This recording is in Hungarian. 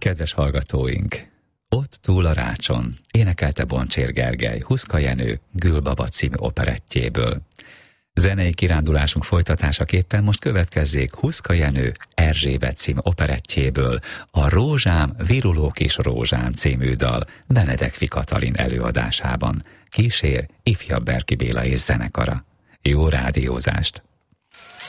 Kedves hallgatóink! Ott túl a rácson énekelte Boncsér Gergely Huszka Jenő Gülbaba című operettjéből. Zenei kirándulásunk folytatásaképpen most következzék Huszka Jenő Erzsébet című operettjéből a Rózsám, viruló kis rózsám című dal Benedek Katalin előadásában. Kísér ifjabb Berki Béla és zenekara. Jó rádiózást!